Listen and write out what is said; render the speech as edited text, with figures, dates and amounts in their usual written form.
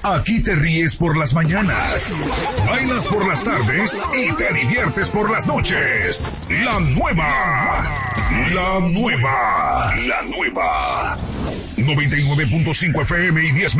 Aquí te ríes por las mañanas, bailas por las tardes y te diviertes por las noches. La nueva 99.5 FM y 10